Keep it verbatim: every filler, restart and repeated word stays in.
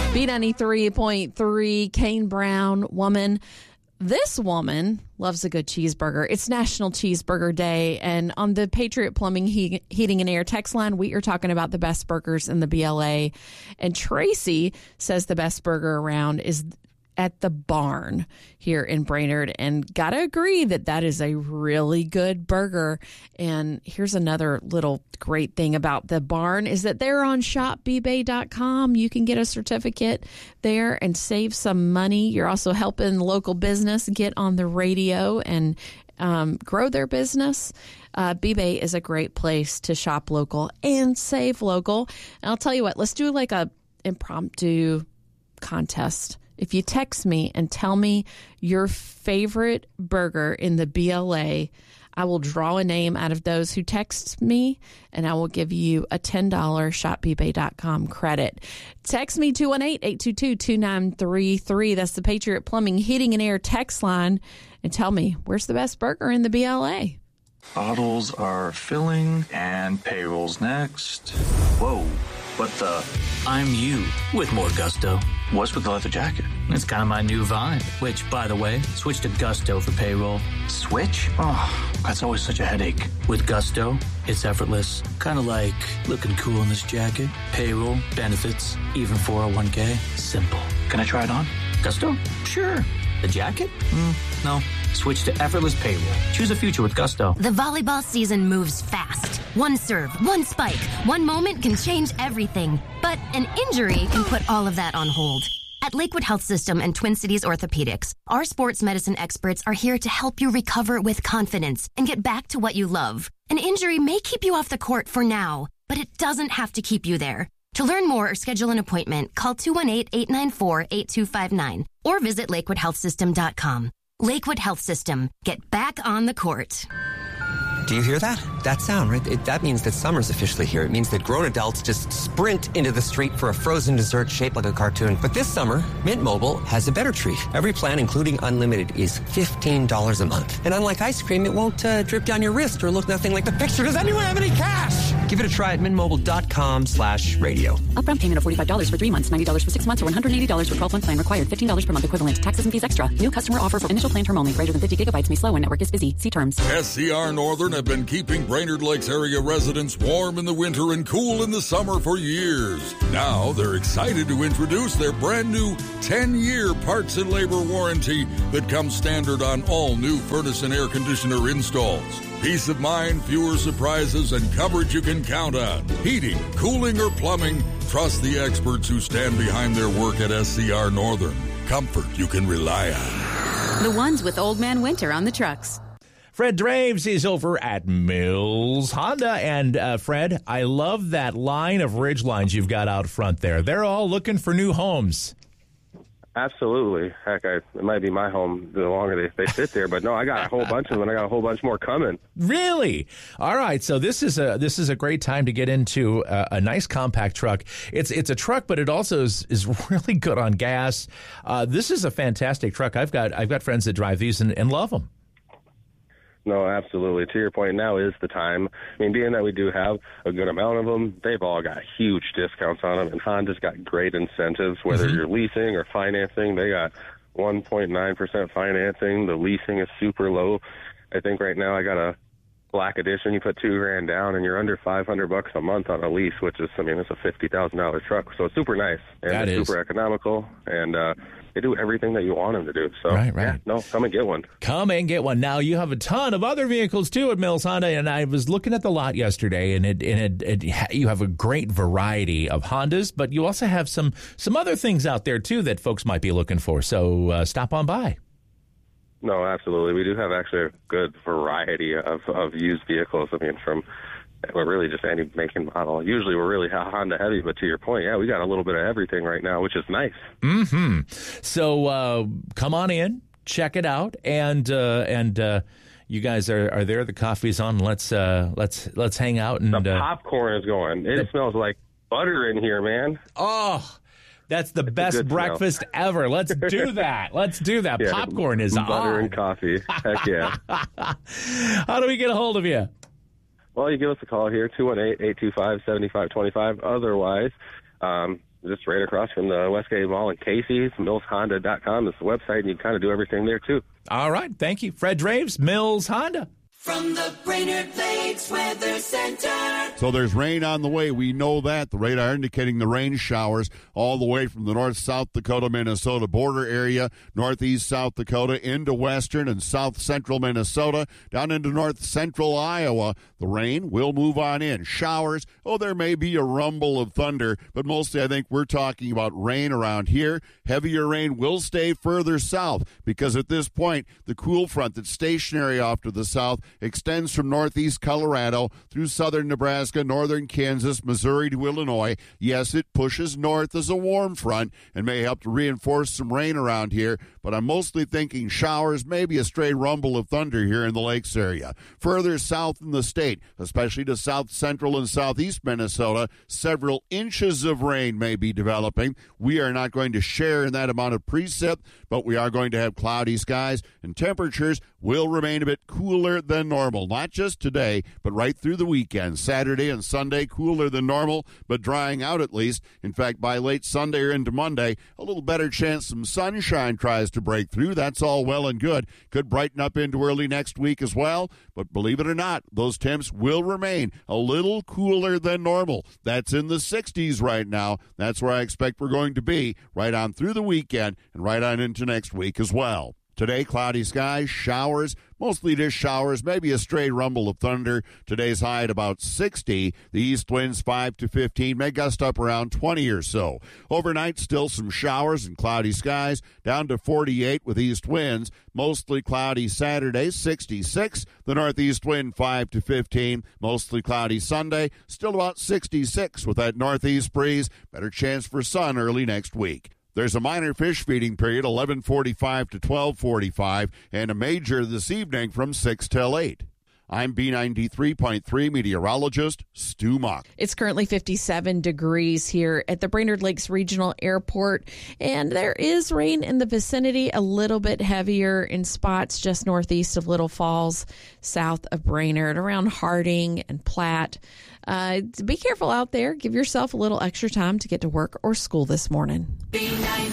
B ninety-three point three, Kane Brown, woman. This woman loves a good cheeseburger. It's National Cheeseburger Day, and on the Patriot Plumbing, he- Heating and Air text line, we are talking about the best burgers in the B L A. And Tracy says the best burger around is at the Barn here in Brainerd, and gotta agree that that is a really good burger. And here's another little great thing about the Barn is that they're on shop b bay dot com. You can get a certificate there and save some money. You're also helping local business get on the radio and um, grow their business. Uh, B-Bay is a great place to shop local and save local. And I'll tell you what, let's do like a impromptu contest. If you text me and tell me your favorite burger in the B L A, I will draw a name out of those who text me, and I will give you a ten dollars shop b bay dot com credit. Text me two one eight, eight two two, two nine three three. That's the Patriot Plumbing, Heating and Air text line, and tell me, where's the best burger in the B L A? Bottles are filling, and payroll's next. Whoa, what the? I'm you with more gusto. What's with the leather jacket? It's kind of my new vibe, which, by the way, switch to Gusto for payroll. Switch? Oh, that's always such a headache. With Gusto, it's effortless. Kind of like looking cool in this jacket. Payroll, benefits, even four oh one k. Simple. Can I try it on? Gusto? Sure. The jacket? Mm, no. Switch to effortless payroll. Choose a future with Gusto. The volleyball season moves fast. One serve, one spike, one moment can change everything. But an injury can put all of that on hold. At Lakewood Health System and Twin Cities Orthopedics, our sports medicine experts are here to help you recover with confidence and get back to what you love. An injury may keep you off the court for now, but it doesn't have to keep you there. To learn more or schedule an appointment, call two one eight, eight nine four, eight two five nine or visit lakewood health system dot com. Lakewood Health System. Get back on the court. Do you hear that? That sound, right? It, that means that summer's officially here. It means that grown adults just sprint into the street for a frozen dessert shaped like a cartoon. But this summer, Mint Mobile has a better treat. Every plan, including unlimited, is fifteen dollars a month. And unlike ice cream, it won't uh, drip down your wrist or look nothing like the picture. Does anyone have any cash? Give it a try at mintmobile.com slash radio. Upfront payment of forty-five dollars for three months, ninety dollars for six months, or one hundred eighty dollars for twelve-month plan required. fifteen dollars per month equivalent. Taxes and fees extra. New customer offer for initial plan term only. Greater than fifty gigabytes may slow when network is busy. See terms. S C R Northern have been keeping Brainerd Lakes area residents warm in the winter and cool in the summer for years. Now they're excited to introduce their brand new ten-year parts and labor warranty that comes standard on all new furnace and air conditioner installs. Peace of mind, fewer surprises, and coverage you can count on. Heating, cooling, or plumbing, trust the experts who stand behind their work at S C R Northern. Comfort you can rely on. The ones with Old Man Winter on the trucks. Fred Draves is over at Mills Honda. And, uh, Fred, I love that line of ridge lines you've got out front there. They're all looking for new homes. Absolutely. Heck, I, it might be my home the longer they, they sit there. But, no, I got a whole bunch of them, and I got a whole bunch more coming. Really? All right. So this is a this is a great time to get into a, a nice compact truck. It's it's a truck, but it also is, is really good on gas. Uh, this is a fantastic truck. I've got I've got friends that drive these and, and love them. No, absolutely. To your point, now is the time. I mean, being that we do have a good amount of them, they've all got huge discounts on them, and Honda's got great incentives, whether mm-hmm. you're leasing or financing. They got one point nine percent financing. The leasing is super low. I think right now I got a Black Edition. You put two grand down, and you're under five hundred bucks a month on a lease, which is, I mean, it's a fifty thousand dollars truck. So it's super nice, and that it's is. super economical, and uh, they do everything that you want them to do. So, right, right. yeah, no, come and get one. Come and get one. Now, you have a ton of other vehicles, too, at Mills Honda, and I was looking at the lot yesterday, and it, and it, it, you have a great variety of Hondas, but you also have some, some other things out there, too, that folks might be looking for. So uh, stop on by. No, absolutely. We do have actually a good variety of, of used vehicles. I mean, from we're really just any make and model. Usually we're really Honda heavy, but to your point, yeah, we got a little bit of everything right now, which is nice. Mm-hmm. So uh, come on in, check it out, and uh, and uh, you guys are, are there. The coffee's on. Let's uh, let's let's hang out. And the uh, popcorn is going. It the, smells like butter in here, man. Oh. That's the it's best breakfast smell. ever. Let's do that. Let's do that. Yeah, popcorn is butter on. and coffee. Heck yeah. How do we get a hold of you? Well, you give us a call here, two one eight, eight two five, seven five two five. Otherwise, Um, just right across from the Westgate Mall in Casey's. Mills Honda dot com is the website, and you can kind of do everything there, too. All right. Thank you. Fred Draves, Mills Honda. From the Brainerd Lakes Weather Center. So there's rain on the way. We know that. The radar indicating the rain showers all the way from the north South Dakota, Minnesota border area, northeast South Dakota into western and south central Minnesota, down into north central Iowa. The rain will move on in. Showers, oh, there may be a rumble of thunder, but mostly I think we're talking about rain around here. Heavier rain will stay further south because at this point, the cool front that's stationary off to the south extends from northeast Colorado through southern Nebraska, northern Kansas, Missouri to Illinois. Yes, it pushes north as a warm front and may help to reinforce some rain around here, but I'm mostly thinking showers, maybe a stray rumble of thunder here in the lakes area. Further south in the state, especially to south central and southeast Minnesota, several inches of rain may be developing. We are not going to share in that amount of precip, but we are going to have cloudy skies, and temperatures will remain a bit cooler than normal. Not just today, but right through the weekend. Saturday and Sunday, cooler than normal, but drying out at least. In fact, by late Sunday or into Monday, a little better chance some sunshine tries to break through. That's all well and good. Could brighten up into early next week as well, but believe it or not, those temps will remain a little cooler than normal. That's in the sixties right now. That's where I expect we're going to be right on through the weekend and right on into next week as well. Today, cloudy skies, showers, mostly just showers, maybe a stray rumble of thunder. Today's high at about sixty. The east winds five to fifteen, may gust up around twenty or so. Overnight, still some showers and cloudy skies, down to forty-eight with east winds. Mostly cloudy Saturday, sixty-six. The northeast wind five to fifteen. Mostly cloudy Sunday, still about sixty-six with that northeast breeze. Better chance for sun early next week. There's a minor fish feeding period, eleven forty-five to twelve forty-five, and a major this evening from six till eight. I'm B ninety-three point three meteorologist Stu Mock. It's currently fifty-seven degrees here at the Brainerd Lakes Regional Airport, and there is rain in the vicinity, a little bit heavier in spots just northeast of Little Falls, south of Brainerd, around Harding and Platte. Uh, be careful out there. Give yourself a little extra time to get to work or school this morning.